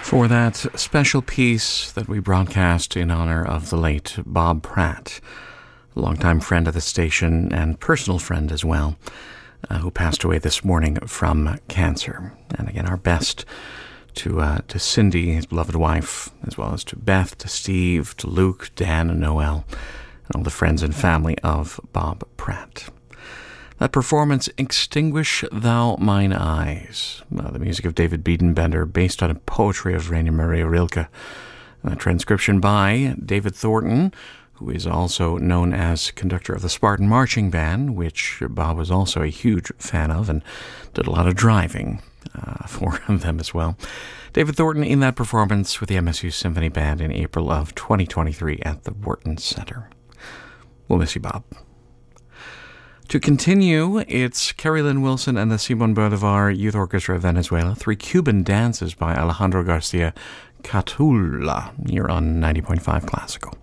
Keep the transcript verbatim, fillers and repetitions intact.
For that special piece that we broadcast in honor of the late Bob Pratt, a longtime friend of the station and personal friend as well, uh, who passed away this morning from cancer. And again, our best to uh, to Cindy, his beloved wife, as well as to Beth, to Steve, to Luke, Dan, and Noel, and all the friends and family of Bob Pratt. That performance, Extinguish Thou Mine Eyes, uh, the music of David Biedenbender, based on a poetry of Rainer Maria Rilke. A transcription by David Thornton, who is also known as conductor of the Spartan Marching Band, which Bob was also a huge fan of and did a lot of driving uh, for them as well. David Thornton in that performance with the M S U Symphony Band in April of twenty twenty-three at the Wharton Center. We'll miss you, Bob. To continue, it's Carrie Lynn Wilson and the Simon Bolivar Youth Orchestra of Venezuela, three Cuban dances by Alejandro Garcia Catula, here on ninety point five Classical.